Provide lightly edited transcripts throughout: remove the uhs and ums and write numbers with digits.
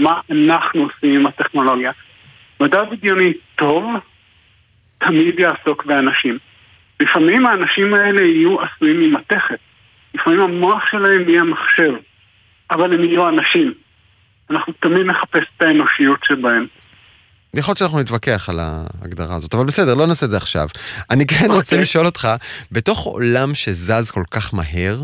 מה אנחנו עושים עם הטכנולוגיה. מדע בדיוני טוב תמיד יעסוק באנשים. לפעמים האנשים האלה יהיו עשויים ממתכת. לפעמים המוח שלהם יהיה מחשב, אבל הם יהיו אנשים. אנחנו תמיד נחפש את האנושיות שבהם. יכול להיות שאנחנו נתווכח על ההגדרה הזאת, אבל בסדר, לא נעשה את זה עכשיו. אני כן רוצה לשאול אותך, בתוך עולם שזז כל כך מהר,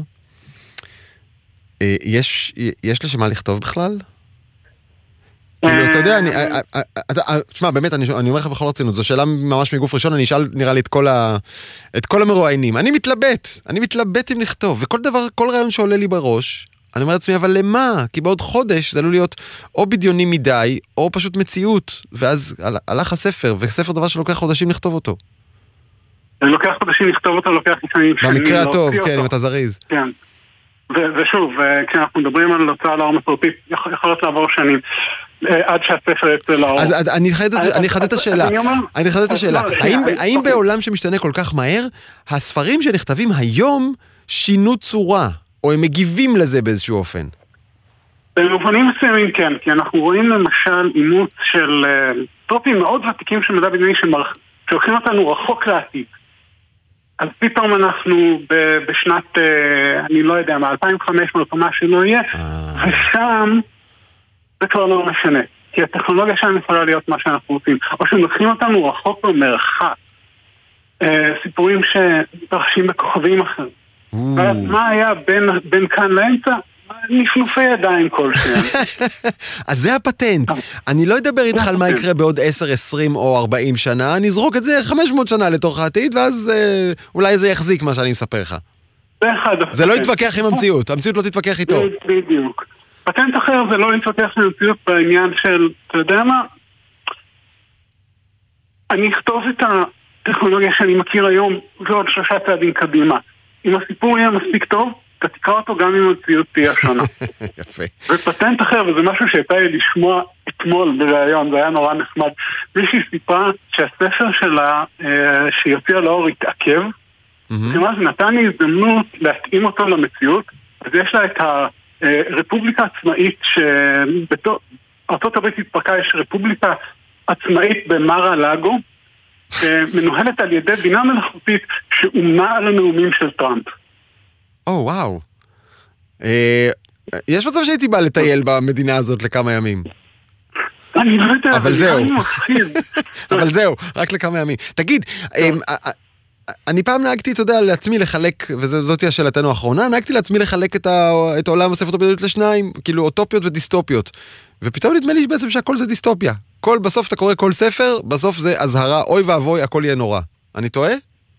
יש לשם מה לכתוב בכלל? כאילו, אתה יודע, תשמע, באמת, אני אומר לך בכל רצינות, זו שאלה ממש מגוף ראשון, אני אשאל נראה לי את כל המרואיינים. אני מתלבט אם לכתוב, וכל דבר, כל רעיון שעולה לי בראש, אני אומר לעצמי, אבל למה? כי בעוד חודש זה עלול להיות או בדיוני מדי, או פשוט מציאות, ואז הלך הספר, וספר דבר שלוקח חודשים לכתוב אותו. לוקח חודשים לכתוב אותו, לוקח שנים. במקרה הטוב, כן, אם אתה זריז. כן. ושוב, כשאנחנו מדברים על הוצאה לאור מסורתית, יכולות לעבור שנים. עד שהספר יצא לאור. אז אני אחדד את השאלה. האם בעולם שמשתנה כל כך מהר, הספרים שנכתבים היום שינו צורה, או הם מגיבים לזה באיזשהו אופן? במובנים מסוימים כן, כי אנחנו רואים למשל אימוץ של טופים מאוד ותיקים של מדע בדיוני שלוקחים אותנו רחוק לעתיד. אז פתאום אנחנו בשנת, אני לא יודע, מ-2500 או מה שלא יהיה, ושם זה כבר לא משנה, כי הטכנולוגיה שם יכולה להיות מה שאנחנו רוצים, או שמלכים אותנו רחוק במרחק, סיפורים שמתרחשים בכוכבים אחרים. מה היה בין כאן לאמצע? נפנופי ידיים כלשהם. אז זה הפטנט. אני לא אדבר איתך על מה יקרה בעוד 10, 20 או 40 שנה, אני אזרוק את זה 500 שנה לתוך העתיד, ואז אולי זה יחזיק מה שאני מספר לך. זה לא יתווכח עם המציאות, המציאות לא תתווכח איתו. בדיוק. פטנט אחר זה לא להתווכח עם המציאות בעניין של, אתה יודע מה? אני אכתוב את הטכנולוגיה שאני מכיר היום ועוד 3 צעדים קדימה. אם הסיפור יהיה מספיק טוב, אתה תקרא אותו גם אם המציאות תהיה שונה. יפה. ופטנט אחר, וזה משהו שהייתה לי לשמוע אתמול בראיון, זה היה נורא נחמד. מישהי סיפרה שהספר שלה, שיוצא לאור התעכב, כלומר זה נתן לי הזדמנות להתאים אותו למציאות, אז יש לה את הרפובליקה עצמאית, ארצות הברית התפרקה, יש רפובליקה עצמאית במרה לגו, שמנוהלת על ידי בינה מלאכותית שאומה על הנאומים של טראמפ. וואו. יש מצב שהייתי בא לטייל במדינה הזאת לכמה ימים. אני לא יודע, אבל זהו, רק לכמה ימים. תגיד, אני פעם נהגתי, אתה יודע, לעצמי לחלק, וזאת השאלתנו האחרונה, נהגתי לעצמי לחלק את העולם הספר אוטופיות לשניים, כאילו אוטופיות ודיסטופיות. ופתאום נדמה לי בעצם שהכל זה דיסטופיה. בסוף אתה קורא כל ספר, בסוף זה הזהרה, אוי ואבוי, הכל יהיה נורא. אני טועה?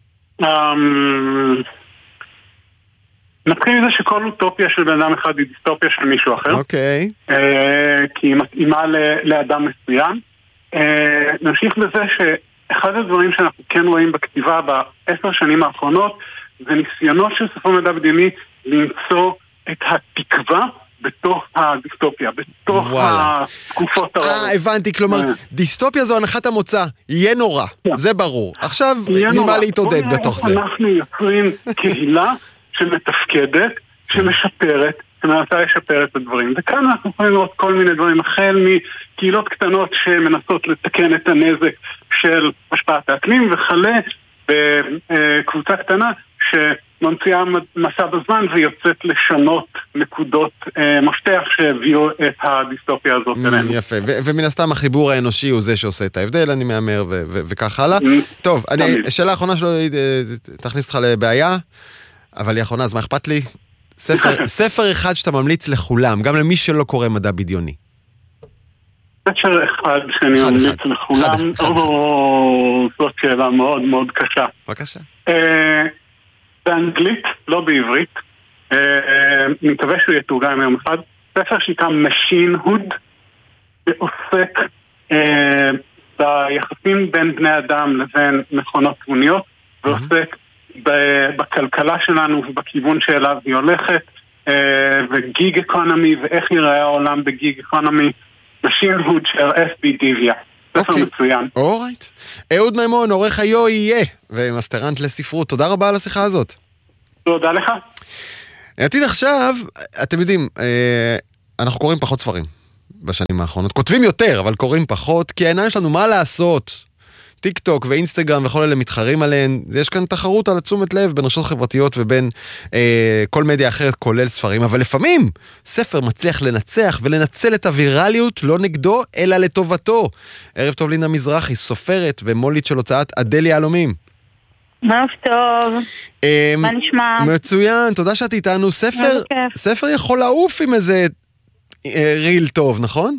נתחיל מזה שכל אוטופיה של בן אדם אחד היא דיסטופיה של מישהו אחר. אוקיי. כי היא מתאימה לאדם מסוים. נמשיך בזה שאחד הדברים שאנחנו כן רואים בכתיבה ב10 שנים האחרונות, זה ניסיונות של ספר מדע בדיוני למצוא את התקווה בתוך הדיסטופיה, בתוך התקופות הרעות. הבנתי, כלומר, דיסטופיה זו הנחת המוצא, יהיה נורא, זה ברור. עכשיו, נראה להתעודד בתוך זה. אנחנו יוצרים קהילה שמתפקדת, שמשפרת, שמנסה לשפר את הדברים. וכאן אנחנו יכולים לראות כל מיני דברים, החל מקהילות קטנות שמנסות לתקן את הנזק של השפעת האקלים, וכלה בקבוצה קטנה שממציאה מסע בזמן ויוצאת לשנות נקודות מפתח שהביאו את הדיסטופיה הזאת אלינו. יפה, ומן הסתם החיבור האנושי הוא זה שעושה את ההבדל, אני מאמר, וכך הלאה. טוב, שאלה האחרונה שלו תכניס אותך לבעיה, אבל היא האחרונה, אז מה אכפת לי? ספר אחד שאתה ממליץ לכולם, גם למי שלא קורא מדע בדיוני. ספר אחד שאני ממליץ לכולם, זאת שאלה מאוד מאוד קשה. בבקשה. באנגלית, לא בעברית, מקווה שהוא יתורגם יום אחד, ספר שנקרא Machine Hood, שעוסק ביחסים בין בני אדם לבין מכונות תבוניות, ועוסק בכלכלה שלנו ובכיוון שאליו היא הולכת, וגיג אקונומי, ואיך יראה העולם בגיג אקונומי, Machine Hood של F.B. דיוויה. ספר מצוין. אורייט. אהוד מימון, עורך היו יהיה, ומסטרנט לספרות. תודה רבה על השיחה הזאת. תודה לך. עתיד עכשיו, אתם יודעים, אנחנו קוראים פחות ספרים. בשנים האחרונות. כותבים יותר, אבל קוראים פחות, כי העיניים שלנו מה לעשות? טיק טוק ואינסטגרם וכל אלה מתחרים עליהן. יש כאן תחרות על תשומת לב בין רשתות חברתיות ובין כל מדיה אחרת, כולל ספרים. אבל לפעמים ספר מצליח לנצח ולנצל את הווירליות לא נגדו, אלא לטובתו. ערב טוב לינה מזרחי, סופרת ומולית של הוצאת אדל יהלומים. ערב טוב, מה נשמע? מצוין, תודה שאת איתנו. ספר יכול לעוף עם איזה ריל טוב, נכון?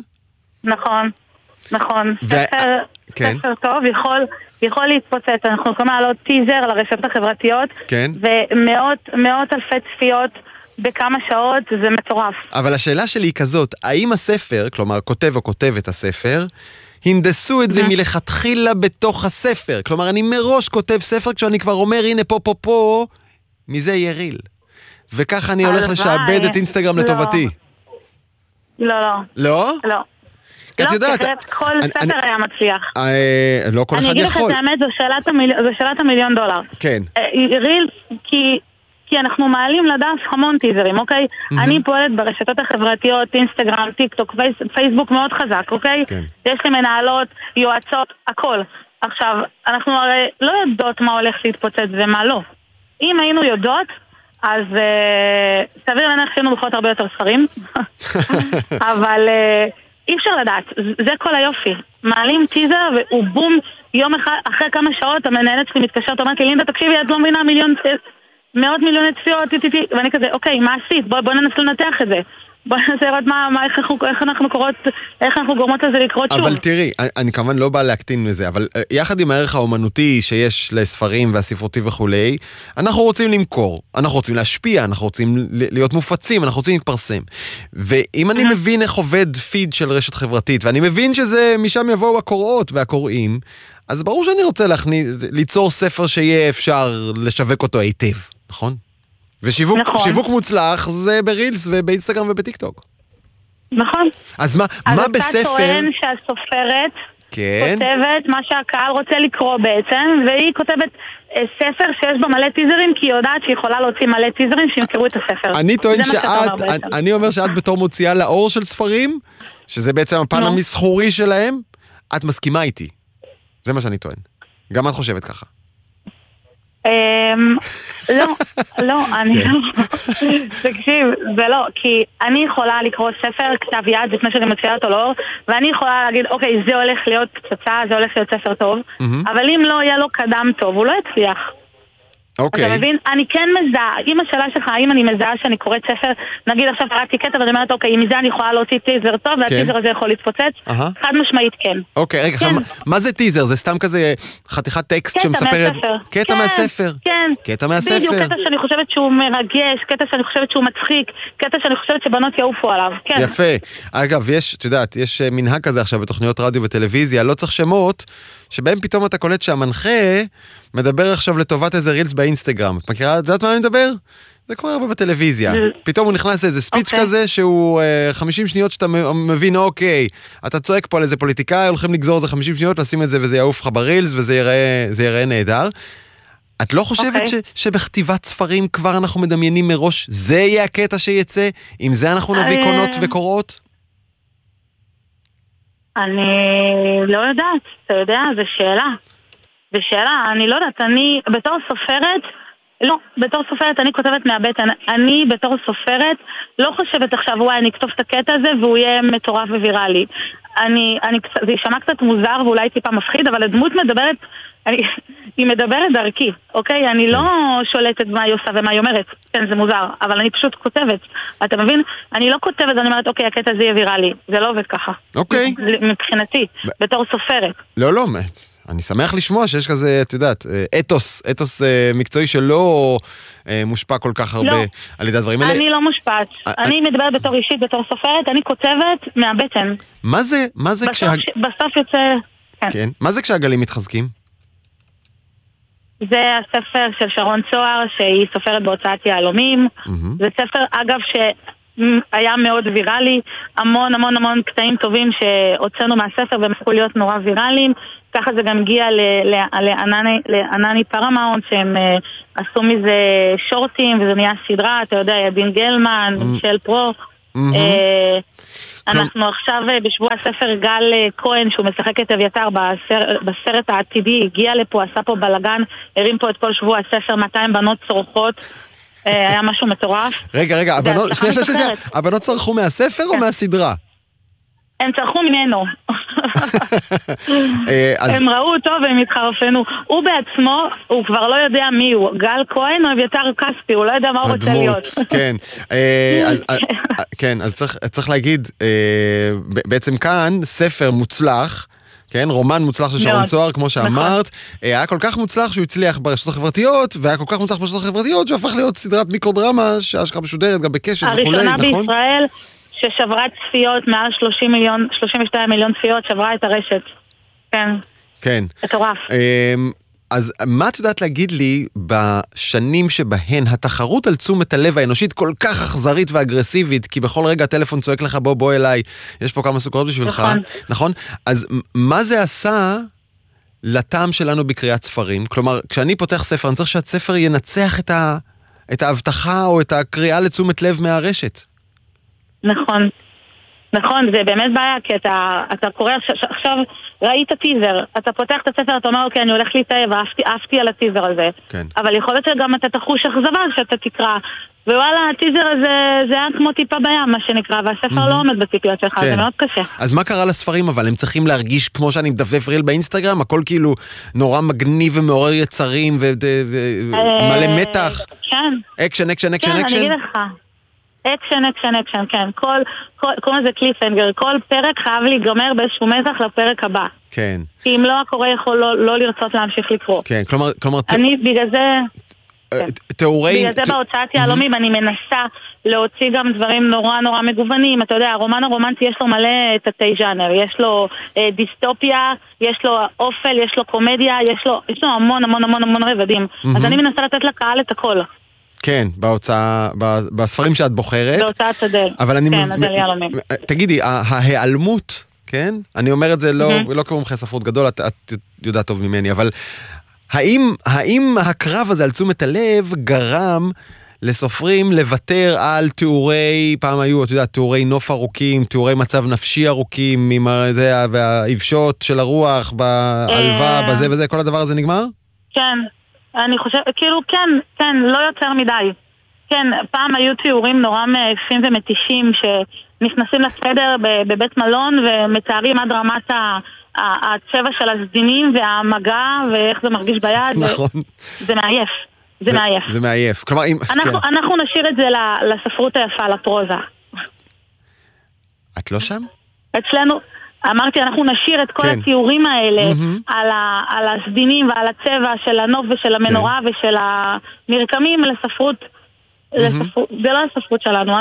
נכון. ספר טוב יכול להתפוצץ. אנחנו יכולים לעלות טיזר לרשתות החברתיות, ומאות אלפי צפיות בכמה שעות, זה מטורף. אבל השאלה שלי היא כזאת, האם הספר, כלומר כותב או כותבת הספר, הנדסו את זה מלכתחילה בתוך הספר? כלומר, אני מראש כותב ספר כשאני כבר אומר, הנה פה, מזה יהיה ריל. וככה אני הולך לשעבד את אינסטגרם לטובתי. לא. לא? לא. כי כל ספר היה מצליח. לא כל אחד יכול. אני אגיד לך את האמת, זו שאלת $1,000,000. כן. ריל, כי אנחנו מעלים לדף המון טיזרים, אוקיי? אני פועלת ברשתות החברתיות, אינסטגרם, טיק טוק, פייסבוק מאוד חזק, אוקיי? יש לי מנהלות, יועצות, הכל. עכשיו, אנחנו הרי לא יודעות מה הולך להתפוצץ ומה לא. אם היינו יודעות, אז סביר להניח שהיינו בוחרות הרבה יותר ספרים, אבל אי אפשר לדעת, זה כל היופי. מעלים טיזר והוא בום, יום אחד, אחרי כמה שעות המנהלת שלי מתקשרת, אומרת לי, לינדה תקשיבי, את לא מבינה מאות מיליוני צפיות, ואני כזה, אוקיי, מה עשית? בוא ננסה לנתח את זה. בוא ננסה לראות איך אנחנו גורמות לזה לקרות שוב. אבל תראי, אני כמובן לא בא להקטין מזה, אבל יחד עם הערך האומנותי שיש לספרים והספרותי וכולי, אנחנו רוצים למכור, אנחנו רוצים להשפיע, אנחנו רוצים להיות מופצים, אנחנו רוצים להתפרסם. ואם אני מבין איך עובד פיד של רשת חברתית, ואני מבין שזה משם יבואו הקוראות והקוראים, אז ברור שאני רוצה ליצור ספר שיהיה אפשר לשווק אותו היטב, נכון? ושיווק מוצלח זה ברילס ובאינסטגרם ובטיקטוק. נכון. אז מה בספר... אז אתה טוען שהסופרת כותבת מה שהקהל רוצה לקרוא בעצם, והיא כותבת ספר שיש בה מלא טיזרים, כי היא יודעת שהיא יכולה להוציא מלא טיזרים שימכרו את הספר. אני טוען אני אומר שאת בתור מוציאה לאור של ספרים, שזה בעצם הפן המסחורי שלהם, את מסכימה איתי. זה מה שאני טוען. גם את חושבת ככה. לא, אני לא. תקשיב, זה לא, כי אני יכולה לקרוא ספר כתב יד לפני שאני מוציאה אותו לאור, ואני יכולה להגיד, אוקיי, זה הולך להיות פצצה, זה הולך להיות ספר טוב, אבל אם לא יהיה לו קדם טוב, הוא לא יצליח. אוקיי. אתה מבין? אני כן מזהה, אם השאלה שלך, האם אני מזהה שאני קוראת ספר, נגיד עכשיו קראתי קטע ואני אומרת, אוקיי, מזה אני יכולה להוציא טיזר טוב, והטיזר הזה יכול להתפוצץ, חד משמעית כן. אוקיי, רגע, מה זה טיזר? זה סתם כזה חתיכת טקסט שמספרת... קטע מהספר. כן, קטע מהספר. בדיוק, קטע שאני חושבת שהוא מרגש, קטע שאני חושבת שהוא מצחיק, קטע שאני חושבת שבנות יעופו עליו, כן. יפה. אגב, את יודעת, יש מנהג כזה עכשיו בתוכניות רדיו וטלוויזיה, לא צריך שמות, שבהם פתאום אתה קולט שהמנחה מדבר עכשיו לטובת איזה רילס באינסטגרם. את מכירה? את יודעת מה אני מדבר? זה קורה הרבה בטלוויזיה. פתאום הוא נכנס לאיזה ספיץ' כזה שהוא 50 שניות שאתה מבין, אוקיי, אתה צועק פה על איזה פוליטיקאי, הולכים לגזור איזה 50 שניות, לשים את זה וזה יעוף לך ברילס וזה ייראה נהדר. את לא חושבת שבכתיבת ספרים כבר אנחנו מדמיינים מראש, זה יהיה הקטע שיצא? עם זה אנחנו נביא קונות וקורות? אני לא יודעת, אתה יודע, זו שאלה, אני לא יודעת, אני בתור סופרת אני כותבת מהבטן, אני בתור סופרת לא חושבת עכשיו, וואי, אני אכתוב את הקטע הזה והוא יהיה מטורף וויראלי. זה יישמע קצת מוזר ואולי טיפה מפחיד, אבל הדמות מדברת, היא מדברת דרכי, אוקיי? אני לא שולטת מה היא עושה ומה היא אומרת, כן, זה מוזר, אבל אני פשוט כותבת. אתה מבין? אני לא כותבת, אני אומרת, אוקיי, הקטע הזה יהיה ויראלי. זה לא עובד ככה. אוקיי. מבחינתי, בתור סופרת. לא, אני שמח לשמוע שיש כזה, את יודעת, אתוס מקצועי שלא מושפע כל כך הרבה על ידי הדברים האלה. אני לא מושפעת. אני מדברת בתור אישית, בתור סופרת, אני כותבת מהבטן. מה זה בסוף יוצא... כן. מה זה כשהגלים מתחזקים? זה הספר של שרון צוהר, שהיא סופרת בהוצאת יהלומים. זה ספר, אגב, שהיה מאוד ויראלי, המון קטעים טובים שהוצאנו מהספר והם הפכו להיות נורא ויראליים. ככה זה גם הגיע לענני פרמאונט, שהם עשו מזה שורטים, וזה נהיה סדרה, אתה יודע, ידין גלמן, של פרו. אנחנו עכשיו בשבוע הספר גל כהן, שהוא משחק את אביתר בסרט העתידי, הגיע לפה, עשה פה בלגן, הרים פה את כל שבוע הספר, 200 בנות צורכות, היה משהו מטורף. רגע, הבנות צרכו מהספר או מהסדרה? הם צרכו ממנו. הם ראו אותו והם התחרפנו. הוא בעצמו, הוא כבר לא יודע מי הוא, גל כהן או אביתר כספי, הוא לא יודע מה הוא רוצה להיות. כן, כן, אז צריך להגיד, בעצם כאן ספר מוצלח, כן, רומן מוצלח של שרון צוהר, כמו שאמרת, היה כל כך מוצלח שהוא הצליח ברשתות החברתיות, והיה כל כך מוצלח ברשתות החברתיות, שהפך להיות סדרת מיקרודרמה, שאשכרה משודרת גם בקשת וכולי, נכון? הראשונה בישראל, ששברה צפיות, מעל 32 מיליון צפיות, שברה את הרשת. כן. כן. מטורף. אז מה את יודעת להגיד לי בשנים שבהן התחרות על תשומת הלב האנושית כל כך אכזרית ואגרסיבית, כי בכל רגע הטלפון צועק לך בוא אליי, יש פה כמה סוכרות בשבילך, נכון? אז מה זה עשה לטעם שלנו בקריאת ספרים? כלומר, כשאני פותח ספר, אני צריך שהספר ינצח את ההבטחה או את הקריאה לתשומת לב מהרשת. נכון. נכון, זה באמת בעיה, כי אתה קורא עכשיו, ראית טיזר, אתה פותח את הספר, אתה אומר, אוקיי, אני הולך להתאהב, אהבתי על הטיזר הזה. כן. אבל יכול להיות שגם אתה תחוש אכזבה שאתה תקרא, ווואלה, הטיזר הזה, זה היה כמו טיפה בים, מה שנקרא, והספר לא עומד בציפיות שלך, זה מאוד קשה. אז מה קרה לספרים, אבל הם צריכים להרגיש כמו שאני מדפדף ריל באינסטגרם, הכל כאילו נורא מגניב ומעורר יצרים, ומלא מתח. כן. אקשן. כן, אני אגיד לך. אקשן, כן. כל זה קליפהנגר, כל פרק חייב להיגמר באיזשהו מתח לפרק הבא. כן. כי אם לא, הקורא יכול לא לרצות להמשיך לקרוא. כן, כלומר... אני בגלל זה... בגלל זה בהוצאת יהלומים אני מנסה להוציא גם דברים נורא מגוונים. אתה יודע, הרומן הרומנטי יש לו מלא תתי ז'אנר, יש לו דיסטופיה, יש לו אופל, יש לו קומדיה, יש לו המון רבדים. אז אני מנסה לתת לקהל את הכל. כן, בספרים שאת בוחרת. בהוצאת צדל. כן, עדל יהלומים. תגידי, ההיעלמות, כן? אני אומר את זה לא כמומחה ספרות גדול, את יודעת טוב ממני, אבל האם הקרב הזה על תשומת הלב גרם לסופרים לוותר על תיאורי, פעם היו, את יודעת, תיאורי נוף ארוכים, תיאורי מצב נפשי ארוכים, והאבשות של הרוח, בעלווה, בזה וזה, כל הדבר הזה נגמר? כן. אני חושבת, כאילו כן, לא יותר מדי. כן, פעם היו תיאורים נורא מעפים ומתישים שנכנסים לסדר בבית מלון ומתארים עד רמת הצבע של הסדינים והמגע ואיך זה מרגיש ביד. נכון. זה מעייף. זה מעייף. כלומר, אנחנו נשאיר את זה לספרות היפה, לפרוזה. את לא שם? אצלנו... אמרתי, אנחנו נשאיר את כל הציורים האלה על הסדינים ועל הצבע של הנוף ושל המנורה ושל המרקמים לספרות. זה לא הספרות שלנו.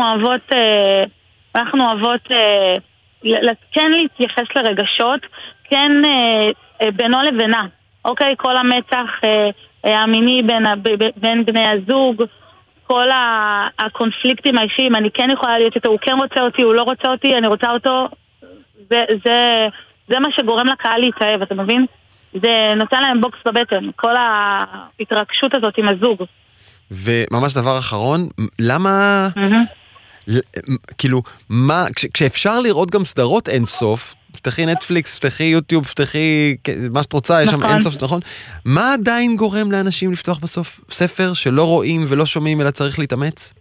אנחנו אוהבות כן להתייחס לרגשות, כן בינו לבינה. אוקיי, כל המצח המיני בין בני הזוג, כל הקונפליקטים האישיים, אני כן יכולה להיות איתו, הוא כן רוצה אותי, הוא לא רוצה אותי, אני רוצה אותו. זה מה שגורם לקהל להתאהב, אתה מבין? זה נותן להם בוקס בבטן, כל ההתרגשות הזאת עם הזוג. וממש דבר אחרון, למה, כאילו, כשאפשר לראות גם סדרות אין סוף, פתחי נטפליקס, פתחי יוטיוב, פתחי מה שאת רוצה, יש שם אין סוף, נכון? מה עדיין גורם לאנשים לפתוח בסוף ספר שלא רואים ולא שומעים, אלא צריך להתאמץ?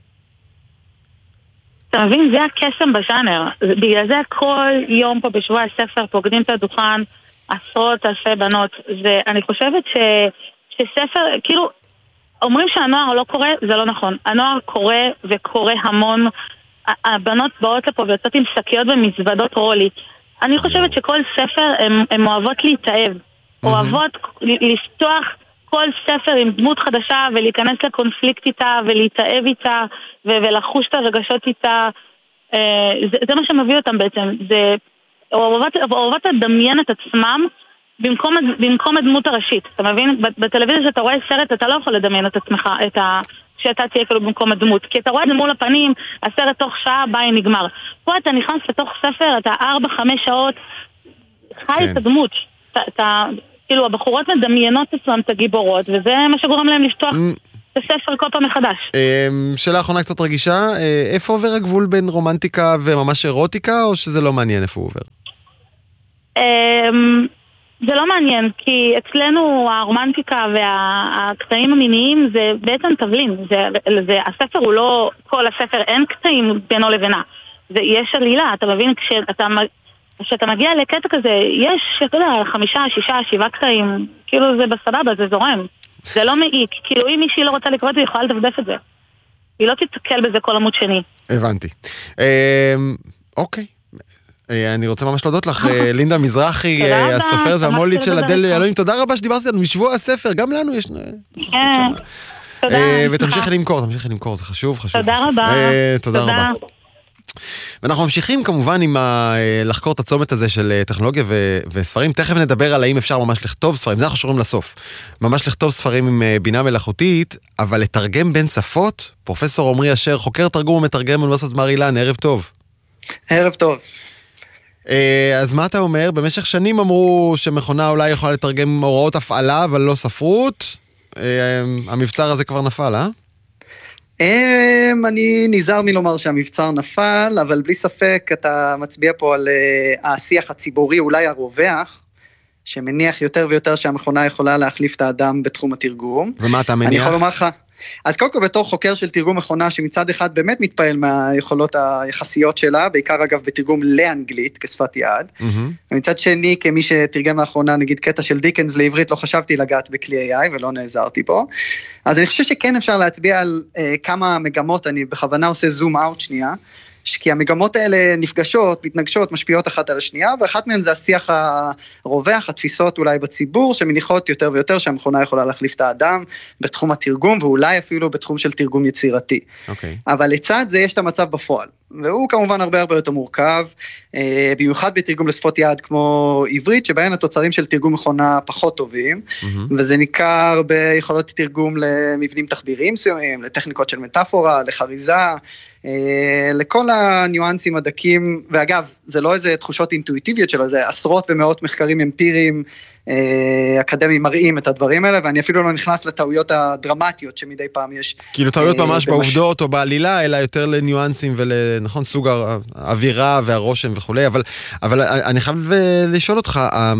אתה מבין, זה הקסם בז'אנר. בגלל זה כל יום פה בשבוע הספר פוקדים את הדוכן עשרות אלפי בנות. ואני חושבת שספר, כאילו, אומרים שהנוער לא קורא, זה לא נכון. הנוער קורא וקורא המון. הבנות באות לפה ויוצאות עם שקיות ומזוודות רולי. אני חושבת שכל ספר הן אוהבות להתאהב. אוהבות לפתוח כל ספר עם דמות חדשה ולהיכנס לקונפליקט איתה ולהתאהב איתה ולחוש את הרגשות איתה. זה מה שמביא אותם בעצם. זה אוהבות לדמיין את עצמם במקום הדמות הראשית. אתה מבין? בטלוויזיה שאתה רואה סרט אתה לא יכול לדמיין את עצמך, שאתה תהיה כאילו במקום הדמות. כי אתה רואה את זה מול הפנים, הסרט תוך שעה ביי נגמר. פה אתה נכנס לתוך ספר, אתה 4-5 שעות חי את הדמות. אתה כאילו, הבחורות מדמיינות אצלם את הגיבורות, וזה מה שגורם להם לפתוח הספר כל פעם מחדש. שאלה אחרונה קצת רגישה, איפה עובר הגבול בין רומנטיקה וממש אירוטיקה, או שזה לא מעניין איפה הוא עובר? זה לא מעניין, כי אצלנו הרומנטיקה והקטעים המיניים זה בעצם תבלין. הספר הוא לא, כל הספר אין קטעים בינו לבינה. יש עלילה, אתה מבין, כשאתה מגיע לקטע כזה, יש, אתה יודע, 5, 6, 7 קטעים, כאילו זה בסבבה, זה זורם. זה לא מעיק, כאילו אם מישהי לא רוצה לקרוא את זה, היא יכולה לדפדף את זה. היא לא תתקל בזה כל עמוד שני. הבנתי. אוקיי. אני רוצה ממש להודות לך, לינדה מזרחי, הסופרת והמולית של אדל אלוהים, תודה רבה שדיברתי לנו משבוע הספר, גם לנו יש... כן, תודה. ותמשיכי למכור, זה חשוב. תודה רבה. תודה רבה. ואנחנו ממשיכים כמובן עם לחקור את הצומת הזה של טכנולוגיה וספרים. תכף נדבר על האם אפשר ממש לכתוב ספרים, זה אנחנו שומרים לסוף. ממש לכתוב ספרים עם בינה מלאכותית, אבל לתרגם בין שפות. פרופסור עמרי אשר, חוקר תרגום ומתרגם באוניברסיטת בר אילן, ערב טוב. ערב טוב. אז מה אתה אומר? במשך שנים אמרו שמכונה אולי יכולה לתרגם הוראות הפעלה, אבל לא ספרות. המבצר הזה כבר נפל, אני נזהר מלומר שהמבצר נפל, אבל בלי ספק אתה מצביע פה על השיח הציבורי, אולי הרווח, שמניח יותר ויותר שהמכונה יכולה להחליף את האדם בתחום התרגום. ומה אתה מניח? אני יכול לומר לך, אז קודם כל בתור חוקר של תרגום מכונה, שמצד אחד באמת מתפעל מהיכולות היחסיות שלה, בעיקר אגב בתרגום לאנגלית כשפת יד, ומצד שני כמי שתרגם לאחרונה נגיד קטע של דיקנס לעברית, לא חשבתי לגעת בכלי AI ולא נעזרתי בו, אז אני חושב שכן אפשר להצביע על כמה מגמות, אני בכוונה עושה זום אאוט שנייה, כי המגמות האלה נפגשות, מתנגשות, משפיעות אחת על השנייה, ואחת מהן זה השיח הרווח, התפיסות אולי בציבור, שמניחות יותר ויותר שהמכונה יכולה להחליף את האדם בתחום התרגום, ואולי אפילו בתחום של תרגום יצירתי. אבל לצד זה יש את המצב בפועל, והוא כמובן הרבה יותר מורכב, במיוחד בתרגום לשפות יד כמו עברית, שבהן התוצרים של תרגום מכונה פחות טובים, וזה ניכר ביכולות תרגום למבנים תחביריים מסוימים, לטכניקות של מטאפורה, לחריזה, לכל הניואנסים הדקים, ואגב, זה לא איזה תחושות אינטואיטיביות שלו, זה עשרות ומאות מחקרים אמפיריים, אקדמיים מראים את הדברים האלה, ואני אפילו לא נכנס לטעויות הדרמטיות שמדי פעם יש. כאילו טעויות ממש בעובדות או בעלילה, אלא יותר לניואנסים ולנכון סוג האווירה והרושם וכו', אבל אני חייב לשאול אותך,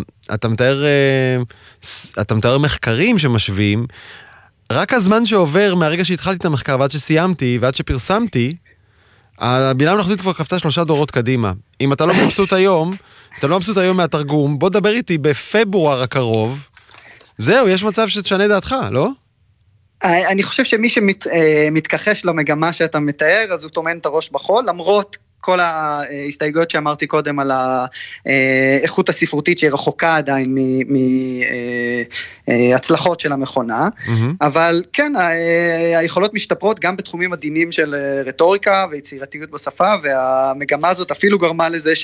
אתה מתאר מחקרים שמשווים, רק הזמן שעובר מהרגע שהתחלתי את המחקר ועד שסיימתי ועד שפרסמתי, הבינה המלאכותית כבר קפצה 3 דורות קדימה. אם אתה לא מבסוט היום מהתרגום, בוא דבר איתי בפברואר הקרוב. זהו, יש מצב שתשנה דעתך, לא? אני חושב שמי שמתכחש למגמה שאתה מתאר, אז הוא טומן את הראש בחול, למרות כל ההסתייגויות שאמרתי קודם על האיכות הספרותית שהיא רחוקה עדיין מהצלחות של המכונה, אבל כן, היכולות משתפרות גם בתחומים עדינים של רטוריקה ויצירתיות בשפה, והמגמה הזאת אפילו גרמה לזה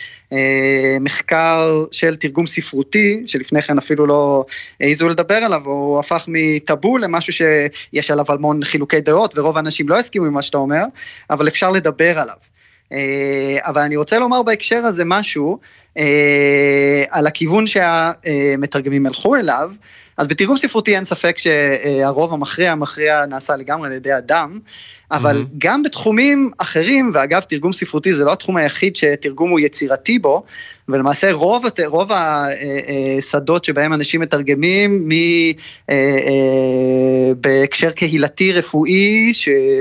שמחקר של תרגום ספרותי, שלפני כן אפילו לא העזו לדבר עליו, הוא הפך מטאבו למשהו שיש עליו המון חילוקי דעות, ורוב האנשים לא הסכימו עם מה שאתה אומר, אבל אפשר לדבר עליו. אבל אני רוצה לומר בהקשר הזה משהו, על הכיוון שהמתרגמים הלכו אליו, אז בתרגום ספרותי אין ספק שהרוב המכריע נעשה לגמרי על ידי אדם, אבל גם בתחומים אחרים, ואגב תרגום ספרותי זה לא התחום היחיד שתרגום הוא יצירתי בו, ולמעשה רוב השדות שבהם אנשים מתרגמים בהקשר קהילתי רפואי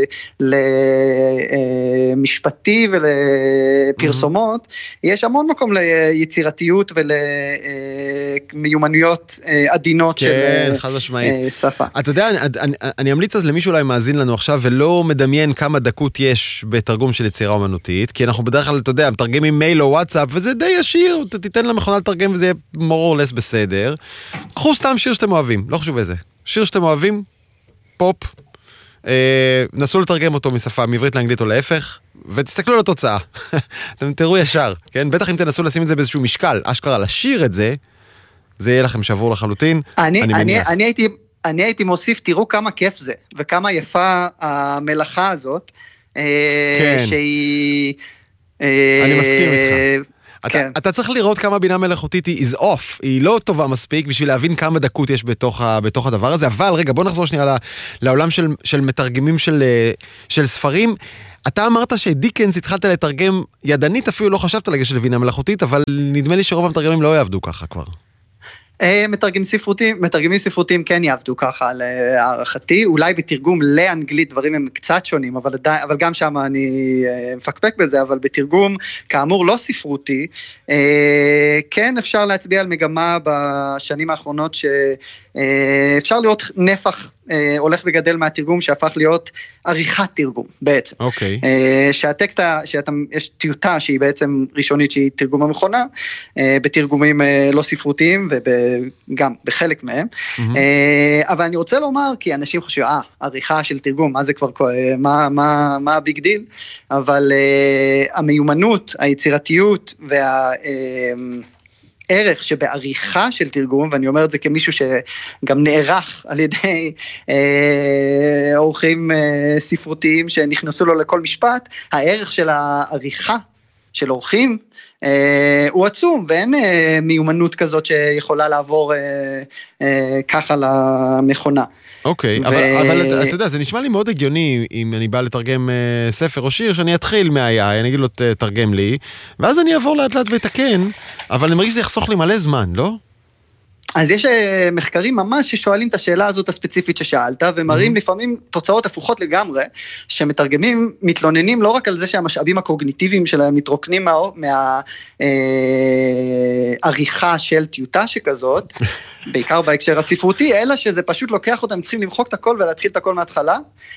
למשפטי ולפרסומות, יש המון מקום ליצירתיות ולמיומנויות עדינות של שפה. אתה יודע, אני אמליץ אז למישהו אולי מאזין לנו עכשיו ולא מדמיין כמה דקות יש בתרגום של יצירה אומנותית, כי אנחנו בדרך כלל, אתה יודע, מתרגמים מייל או וואטסאפ, וזה די ישיר, תיתן למכונה לתרגם וזה יהיה more or less בסדר. קחו סתם שיר שאתם אוהבים, לא חשוב איזה. שיר שאתם אוהבים, פופ, נסו לתרגם אותו משפה מעברית לאנגלית או להפך, ותסתכלו על התוצאה. אתם תראו ישר, כן? בטח אם תנסו לשים את זה באיזשהו משקל, אשכרה לשיר את זה, זה יהיה לכם שבור לחלוטין. אני הייתי מוסיף, תראו כמה כיף זה, וכמה יפה המלאכה הזאת, כן. שהיא... אני מסכים איתך. אתה צריך לראות כמה בינה מלאכותית היא is off, היא לא טובה מספיק בשביל להבין כמה דקות יש בתוך הדבר הזה, אבל רגע, בוא נחזור שנייה לעולם של מתרגמים של ספרים. אתה אמרת שדיקנס התחלת לתרגם ידנית, אפילו לא חשבת לגשת לבינה מלאכותית, אבל נדמה לי שרוב המתרגמים לא יעבדו ככה כבר. מתרגמים ספרותיים כן יעבדו ככה להערכתי, אולי בתרגום לאנגלית דברים הם קצת שונים, אבל גם שם אני מפקפק בזה, אבל בתרגום כאמור לא ספרותי, כן אפשר להצביע על מגמה בשנים האחרונות שאפשר לראות נפח הולך וגדל מהתרגום שהפך להיות עריכת תרגום בעצם. אוקיי. שהטקסט, יש טיוטה שהיא בעצם ראשונית שהיא תרגום המכונה, בתרגומים לא ספרותיים וגם בחלק מהם. אבל אני רוצה לומר, כי אנשים חושבים, עריכה של תרגום, מה זה כבר, מה הביג דיל? אבל המיומנות, היצירתיות ערך שבעריכה של תרגום, ואני אומר את זה כמישהו שגם נערך על ידי אורחים ספרותיים שנכנסו לו לכל משפט, הערך של העריכה של אורחים הוא עצום, ואין מיומנות כזאת שיכולה לעבור ככה למכונה. אוקיי, אבל אתה יודע, זה נשמע לי מאוד הגיוני, אם אני בא לתרגם ספר או שיר, שאני אתחיל מה-AI, אני אגיד לו תרגם לי, ואז אני אעבור לאט לאט ותקן, אבל אני מרגיש שזה יחסוך לי מלא זמן, לא? אז יש מחקרים ממש ששואלים את השאלה הזאת הספציפית ששאלת, ומראים לפעמים תוצאות הפוכות לגמרי, שמתרגמים מתלוננים לא רק על זה שהמשאבים הקוגניטיביים שלהם מתרוקנים מהעריכה של טיוטה שכזאת, בעיקר בהקשר הספרותי, אלא שזה פשוט לוקח אותם, צריכים למחוק את הכל ולהתחיל את הכל מההתחלה,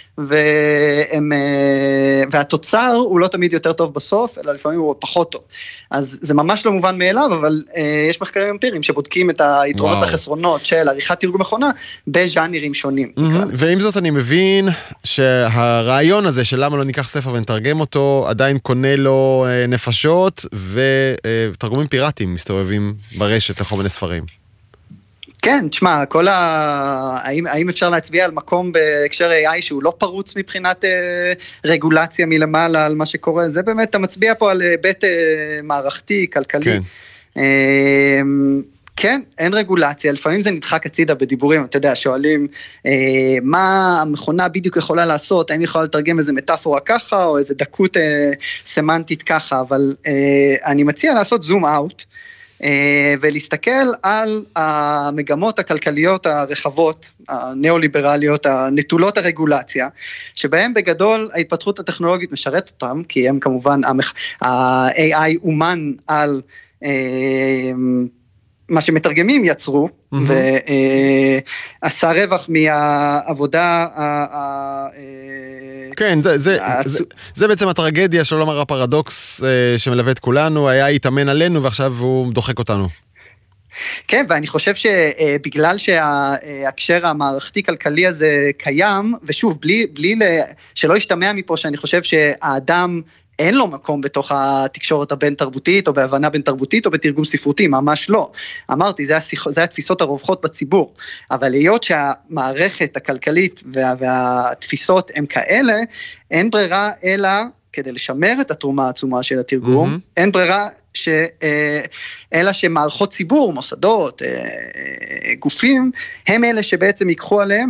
והתוצר הוא לא תמיד יותר טוב בסוף, אלא לפעמים הוא פחות טוב. אז זה ממש לא מובן מאליו, אבל יש מחקרים אמפיריים שבודקים את היתרונות והחסרונות של עריכת תרגום מכונה בז'אנרים שונים. ועם זאת אני מבין שהרעיון הזה של למה לא ניקח ספר ונתרגם אותו, עדיין קונה לו נפשות, ותרגומים פיראטיים מסתובבים ברשת לכל מיני ספרים. כן, תשמע, האם אפשר להצביע על מקום בהקשר AI שהוא לא פרוץ מבחינת רגולציה מלמעלה על מה שקורה? זה באמת, אתה מצביע פה על בית מערכתי, כלכלי. כן. כן, אין רגולציה, לפעמים זה נדחק הצידה בדיבורים, אתה יודע, שואלים מה המכונה בדיוק יכולה לעשות, האם יכולה לתרגם איזה מטאפורה ככה, או איזה דקות סמנטית ככה, אבל אני מציע לעשות זום אאוט, ולהסתכל על המגמות הכלכליות הרחבות, הנאו-ליברליות, הנטולות הרגולציה, שבהם בגדול ההתפתחות הטכנולוגית משרת אותם, כי הם כמובן, ה-AI אומן על מה שמתרגמים יצרו, ועשה רווח מהעבודה כן, זה בעצם הטרגדיה, שלא לומר הפרדוקס שמלווה את כולנו, היה התאמן עלינו ועכשיו הוא דוחק אותנו. כן, ואני חושב שבגלל שההקשר המערכתי-כלכלי הזה קיים, ושוב, בלי שלא ישתמע מפה שאני חושב שהאדם אין לו מקום בתוך התקשורת הבין-תרבותית, או בהבנה בין-תרבותית, או בתרגום ספרותי, ממש לא. אמרתי, זה התפיסות הרווחות בציבור, אבל להיות שהמערכת הכלכלית והתפיסות הם כאלה, אין ברירה אלא, כדי לשמר את התרומה העצומה של התרגום, אין ברירה אלא שמערכות ציבור, מוסדות, גופים, הם אלה שבעצם ייקחו עליהם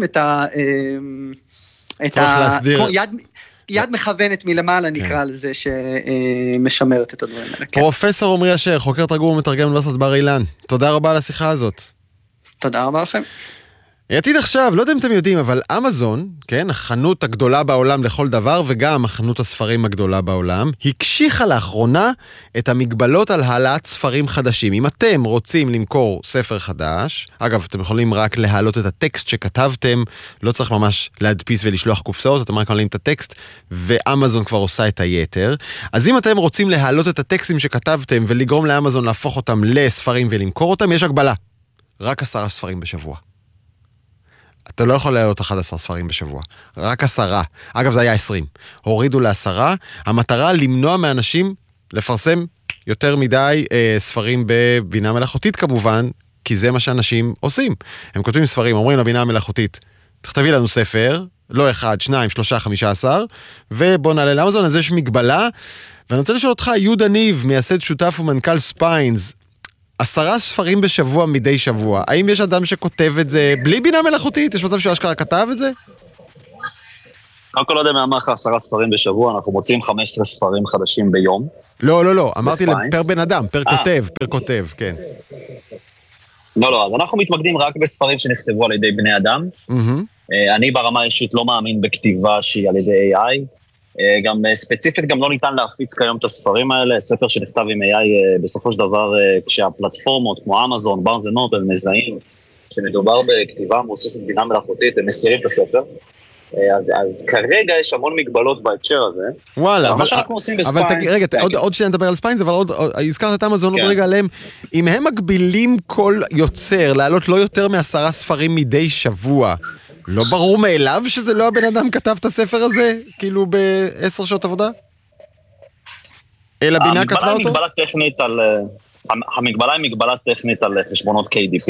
את יד מכוונת מלמעלה נקרא לזה שמשמרת את הדברים האלה. פרופסור עמרי אשר, חוקר תרגום ומתרגם באוניברסיטת בר אילן, תודה רבה על השיחה הזאת. תודה רבה לכם. עתיד עכשיו, לא יודע אם אתם יודעים, אבל אמזון, כן, החנות הגדולה בעולם לכל דבר, וגם החנות הספרים הגדולה בעולם, הקשיחה לאחרונה את המגבלות על העלאת ספרים חדשים. אם אתם רוצים למכור ספר חדש, אגב, אתם יכולים רק להעלות את הטקסט שכתבתם, לא צריך ממש להדפיס ולשלוח קופסאות, אתם רק מעלים את הטקסט, ואמזון כבר עושה את היתר. אז אם אתם רוצים להעלות את הטקסטים שכתבתם, ולגרום לאמזון להפוך אותם לספרים ולמכור אותם, יש הגבלה. רק 10 ספרים בשבוע. אתה לא יכול להעלות 11 ספרים בשבוע, רק 10. אגב, זה היה 20. הורידו ל10. המטרה למנוע מאנשים לפרסם יותר מדי ספרים בבינה מלאכותית כמובן, כי זה מה שאנשים עושים. הם כותבים ספרים, אומרים לבינה המלאכותית, תכתבי לנו ספר, לא 1, 2, 3, 15, ובוא נעלה לאמזון, אז יש מגבלה, ואני רוצה לשאול אותך, יהודה ניב, מייסד שותף ומנכ"ל ספיינס, 10 ספרים בשבוע מדי שבוע, האם יש אדם שכותב את זה בלי בינה מלאכותית? יש מצב שאשכרה כתב את זה? קודם כל לא יודע מה אמר לך 10 ספרים בשבוע, אנחנו מוצאים 15 ספרים חדשים ביום. לא, אמרתי פר בן אדם, פר כותב, כן. לא, אז אנחנו מתמקדים רק בספרים שנכתבו על ידי בני אדם. אני ברמה אישית לא מאמין בכתיבה שהיא על ידי AI. גם ספציפית גם לא ניתן להפיץ כיום את הספרים האלה, ספר שנכתב עם AI בסופו של דבר כשהפלטפורמות כמו אמזון, בארנס אנד נובל מזהים שמדובר בכתיבה מבוססת בינה מלאכותית, הם מסירים את הספר. אז כרגע יש המון מגבלות בהקשר הזה. וואלה, מה שאנחנו עושים בספיינס... רגע, עוד שניה נדבר על ספיינס, אבל הזכרת את אמזון עוד רגע עליהם, אם הם מגבילים כל יוצר לעלות לא יותר מ10 ספרים מדי שבוע, לא ברור מאליו שזה לא הבן אדם כתב את הספר הזה, כאילו ב10 שעות עבודה? אלא בינה כתבה אותו? המגבלה היא מגבלה טכנית על חשבונות KDP,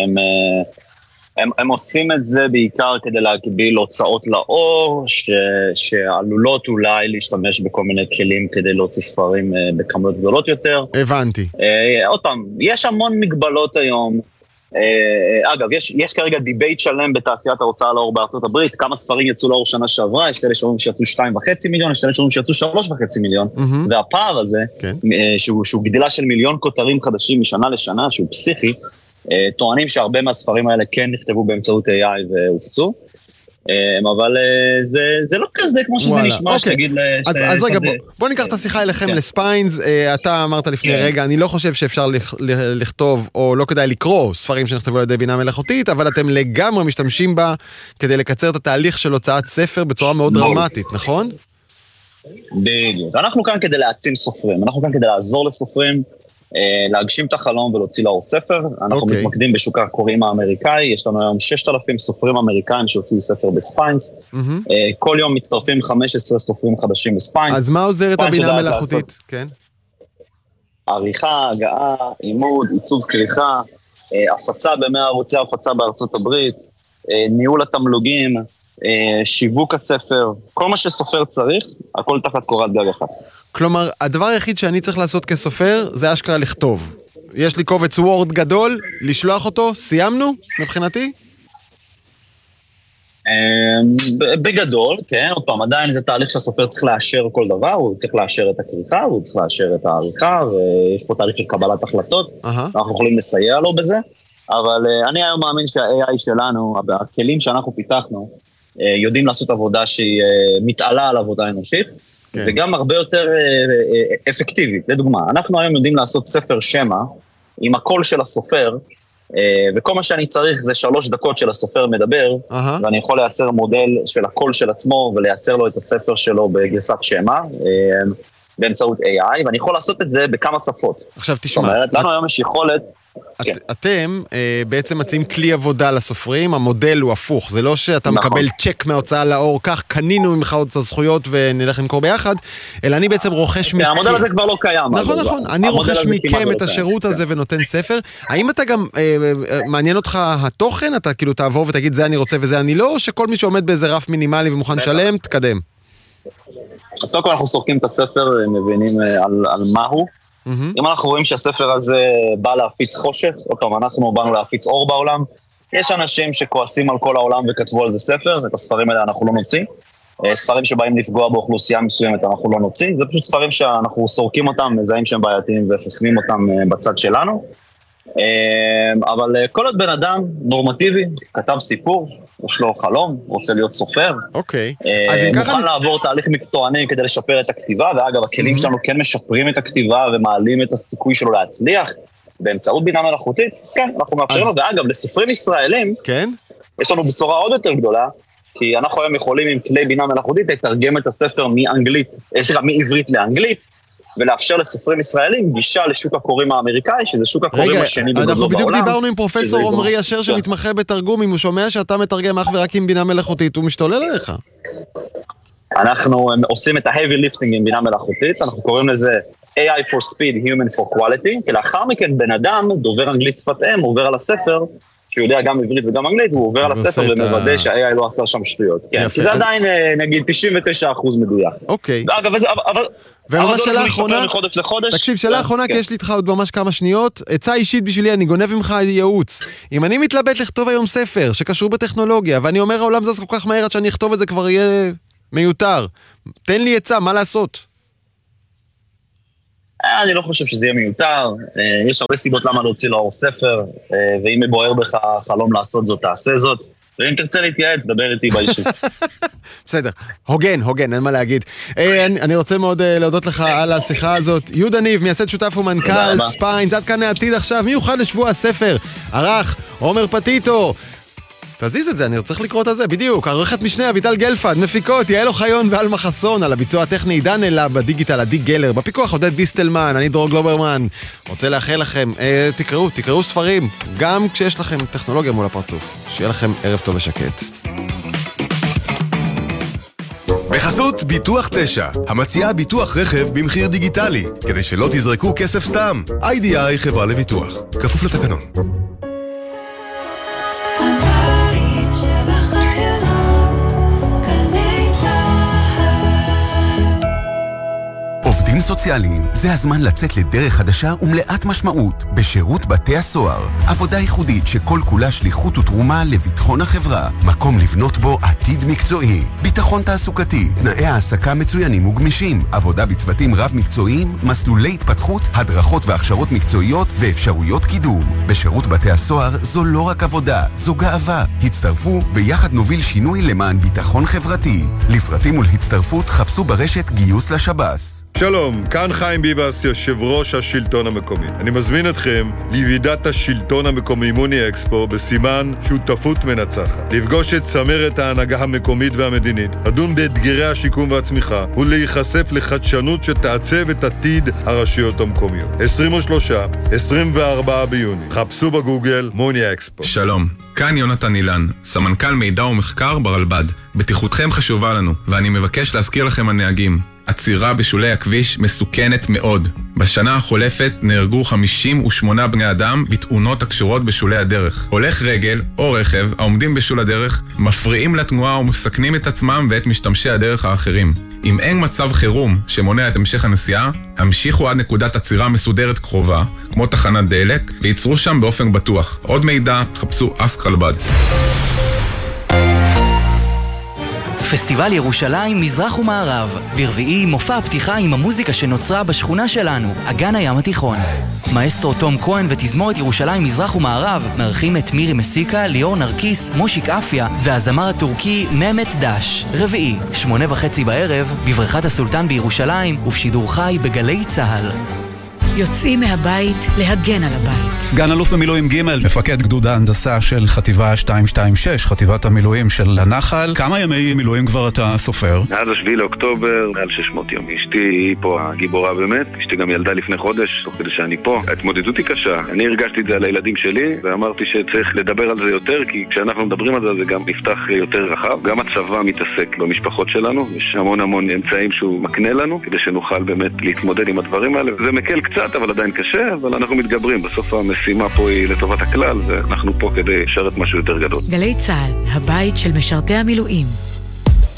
הם עושים את זה בעיקר כדי להגביל הוצאות לאור, שעלולות אולי להשתמש בכל מיני כלים כדי להוציא ספרים בכמויות גדולות יותר. הבנתי. עוד פעם, יש המון מגבלות היום. אגב, יש כרגע דיבייט שלם בתעשיית ההוצאה לאור בארצות הברית, כמה ספרים יצאו לאור שנה שעברה, יש כאלה שאומרים שיצאו 2.5 מיליון, יש כאלה שאומרים שיצאו 3.5 מיליון, והפער הזה, שהוא גדילה של מיליון כותרים חדשים משנה לשנה, שהוא פסיכי, טוענים שהרבה מהספרים האלה כן נכתבו באמצעות AI והופצו, אבל זה לא כזה כמו שזה נשמע שתגיד... אז רגע, בוא ניקח את השיחה אליכם לספיינס, אתה אמרת לפני רגע, אני לא חושב שאפשר לכתוב, או לא כדאי לקרוא ספרים שנכתבו על ידי בינה מלאכותית, אבל אתם לגמרי משתמשים בה כדי לקצר את התהליך של הוצאת ספר בצורה מאוד דרמטית, נכון? בדיוק, אנחנו כאן כדי להעצים סופרים, אנחנו כאן כדי לעזור לסופרים, להגשים את החלום ולהוציא לאור ספר. אנחנו מתמקדים בשוק הקוראים האמריקאי, יש לנו היום 6,000 סופרים אמריקאים שהוציאו ספר בספיינס, כל יום מצטרפים 15 סופרים חדשים בספיינס. אז מה עוזרת הבינה מלאכותית? כן. עריכה, הגעה, עימוד, עיצוב כריכה, הפצה ב100 ערוצי הפצה בארצות הברית, ניהול התמלוגים, שיווק הספר, כל מה שסופר צריך, הכל תחת קורת גג אחת. כלומר, הדבר היחיד שאני צריך לעשות כסופר, זה אשכרה לכתוב. יש לי קובץ וורד גדול, לשלוח אותו, סיימנו מבחינתי? בגדול, כן, עוד פעם, עדיין זה תהליך שהסופר צריך לאשר כל דבר, הוא צריך לאשר את הכריכה, הוא צריך לאשר את העריכה, ויש פה תהליך של קבלת החלטות, אנחנו יכולים לסייע לו בזה, אבל אני היום מאמין שה-AI שלנו, הכלים שאנחנו פיתחנו, יודעים לעשות עבודה שהיא מתעלה על עבודה אנושית, וגם הרבה יותר אפקטיבית. לדוגמה, אנחנו היום יודעים לעשות ספר שמע, עם הקול של הסופר, וכל מה שאני צריך זה 3 דקות של הסופר מדבר, ואני יכול לייצר מודל של הקול של עצמו, ולייצר לו את הספר שלו בגרסת שמע, באמצעות AI, ואני יכול לעשות את זה בכמה שפות. עכשיו תשמע. זאת אומרת, לנו היום יש יכולת... אתם בעצם מציעים כלי עבודה לסופרים, המודל הוא הפוך, זה לא שאתה מקבל צ'ק מההוצאה לאור, כך קנינו ממך עוד הזכויות ונלך למכור ביחד, אלא אני בעצם רוכש מכם. המודל הזה כבר לא קיים. נכון, אני רוכש מכם את השירות הזה ונותן ספר. האם אתה גם, מעניין אותך התוכן, אתה כאילו תעבור ותגיד זה אני רוצה וזה אני לא, או שכל מי שעומד באיזה רף מינימלי ומוכן שלם, תקדם? אז קודם כל אנחנו סורקים את הספר, מבינים על מהו. אם אנחנו רואים שהספר הזה בא להפיץ חושך, עוד פעם, אנחנו באנו להפיץ אור בעולם, יש אנשים שכועסים על כל העולם וכתבו על זה ספר, את הספרים האלה אנחנו לא נוציא, ספרים שבאים לפגוע באוכלוסייה מסוימת אנחנו לא נוציא, זה פשוט ספרים שאנחנו סורקים אותם, מזהים שהם בעייתיים וחוסמים אותם בצד שלנו, אבל כל עוד בן אדם נורמטיבי, כתב סיפור, יש לו חלום, רוצה להיות סופר, מוכן לעבור תהליך מקצועני כדי לשפר את הכתיבה, ואגב, הכלים שלנו כן משפרים את הכתיבה ומעלים את הסיכוי שלו להצליח, באמצעות בינה מלאכותית, אז כן, אנחנו מאפשרים לו, ואגב, לסופרים ישראלים, יש לנו בשורה עוד יותר גדולה, כי אנחנו היום יכולים עם כלי בינה מלאכותית לתרגם את הספר מעברית לאנגלית, ולאפשר לסופרים ישראלים גישה לשוק הקוראים האמריקאי, שזה שוק הקוראים השני בגודלו בעולם. אנחנו בדיוק דיברנו עם פרופסור עמרי אשר שמתמחה בתרגום, אם הוא שומע שאתה מתרגם אך ורק עם בינה מלאכותית, הוא משתולל עליך. אנחנו עושים את ה-heavy lifting עם בינה מלאכותית, אנחנו קוראים לזה AI for speed, human for quality, כי לאחר מכן בן אדם, דובר אנגלית שפת אם, עובר על הספר, שיודע גם עברית וגם אנגלית, הוא עובר על הספר ומוודא שה-AI לא עשה שם שטויות. כן, כי זה עדיין, נגיד, 99% מדויק. אוקיי. אגב, וממש שאלה האחרונה, מחודש לחודש. תקשיב, שאלה האחרונה, כי יש לי איתך עוד ממש כמה שניות, עצה אישית בשבילי, אני גונב ממך ייעוץ. אם אני מתלבט לכתוב היום ספר שקשור בטכנולוגיה, ואני אומר, העולם זז כל כך מהר עד שאני אכתוב את זה כבר יהיה מיותר. תן לי עצה, מה לעשות? אני לא חושב שזה יהיה מיותר, יש הרבה סיבות למה להוציא לאור ספר, ואם מבוער בך חלום לעשות זאת, תעשה זאת, ואם תרצה להתייעץ, דבר איתי באישית. בסדר, הוגן, אין מה להגיד. אני רוצה מאוד להודות לך על השיחה הזאת. יהודה ניב, מייסד שותף ומנכ"ל ספיינס, עד כאן העתיד עכשיו, מיוחד לשבוע הספר, ערך עומר פטיטו. תזיז את זה, אני צריך לקרוא את זה, בדיוק. עורכת משנה, אביטל גלפד, מפיקות, יעל אוחיון ואלמה חסון, על הביצוע הטכני, דן אלה, בדיגיטל, עדי גלר, בפיקוח עודד דיסטלמן, אני דרור גלוברמן. רוצה לאחל לכם, תקראו ספרים, גם כשיש לכם טכנולוגיה מול הפרצוף. שיהיה לכם ערב טוב ושקט. בחסות ביטוח 9, המציעה ביטוח רכב במחיר דיגיטלי, כדי שלא תזרקו כסף סתם. IDI חברה לביטוח, כפוף לתקנון. עובדים סוציאליים, זה הזמן לצאת לדרך חדשה ומלאת משמעות בשירות בתי הסוהר. עבודה ייחודית שכל כולה שליחות ותרומה לביטחון החברה. מקום לבנות בו עתיד מקצועי. ביטחון תעסוקתי, תנאי העסקה מצוינים וגמישים. עבודה בצוותים רב מקצועיים, מסלולי התפתחות, הדרכות והכשרות מקצועיות ואפשרויות קידום. בשירות בתי הסוהר זו לא רק עבודה, זו גאווה. הצטרפו ויחד נוביל שינוי למען ביטחון חברתי. לפרטים ולהצטרפות חפשו ברשת גיוס לשב"ס. שלום, כאן חיים ביבס, יושב ראש השלטון המקומי. אני מזמין אתכם לוועידת השלטון המקומי מוני אקספו בסימן שותפות מנצחת. לפגוש את צמרת ההנהגה המקומית והמדינית, לדון באתגרי השיקום והצמיחה ולהיחשף לחדשנות שתעצב את עתיד הרשויות המקומיות. 23-24 ביוני. חפשו בגוגל מוני אקספו. שלום, כאן יונתן אילן, סמנכ"ל מידע ומחקר ברלב"ד. בטיחותכם חשובה לנו, ואני מבקש להזכיר לכם הנהגים. עצירה בשולי הכביש מסוכנת מאוד. בשנה החולפת נהרגו 58 בני אדם בתאונות הקשורות בשולי הדרך. הולך רגל או רכב העומדים בשול הדרך מפריעים לתנועה ומסכנים את עצמם ואת משתמשי הדרך האחרים. אם אין מצב חירום שמונע את המשך הנסיעה, המשיכו עד נקודת עצירה מסודרת קרובה, כמו תחנת דלק, וייצרו שם באופן בטוח. עוד מידע, חפשו אסק רלב"ד. פסטיבל ירושלים מזרח ומערב. ברביעי מופע הפתיחה עם המוזיקה שנוצרה בשכונה שלנו, אגן הים התיכון. מאסטרו תום כהן ותזמורת ירושלים מזרח ומערב מארחים את מירי מסיקה, ליאור נרקיס, מושיק אפיה והזמר הטורקי ממת דש. רביעי, 8:30 בערב, בבריכת הסולטן בירושלים ובשידור חי בגלי צהל. יוצאים מהבית להגן על הבית. סגן אלוף במילואים ג', מפקד גדוד ההנדסה של חטיבה 226, חטיבת המילואים של הנחל. כמה ימי מילואים כבר אתה סופר? עד 7 לאוקטובר, מעל 600 יום. אשתי היא פה הגיבורה באמת, אשתי גם ילדה לפני חודש, תוך כדי שאני פה. ההתמודדות היא קשה. אני הרגשתי את זה על הילדים שלי, ואמרתי שצריך לדבר על זה יותר, כי כשאנחנו מדברים על זה, זה גם נפתח יותר רחב. גם הצבא מתעסק במשפחות שלנו, יש המון אמצעים שהוא מקנה לנו, כדי שנוכל באמת להתמודד עם הדברים האלה. זה מקל קצת, אבל עדיין קשה, אבל אנחנו מתגברים. בסוף המשימה פה היא לטובת הכלל, ואנחנו פה כדי לשרת משהו יותר גדול. גלי צהל, הבית של משרתי המילואים.